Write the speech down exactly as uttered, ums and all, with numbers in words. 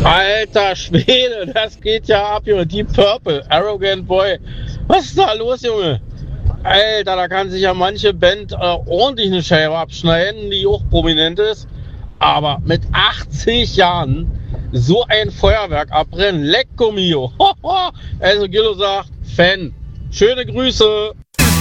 Alter Schwede, das geht ja ab, Junge. Deep Purple, Arrogant Boy. Was ist da los, Junge? Alter, da kann sich ja manche Band äh, ordentlich eine Scheibe abschneiden, die auch prominent ist. Aber mit achtzig Jahren so ein Feuerwerk abbrennen, lecco mio. Also Gillo sagt, Fan. Schöne Grüße.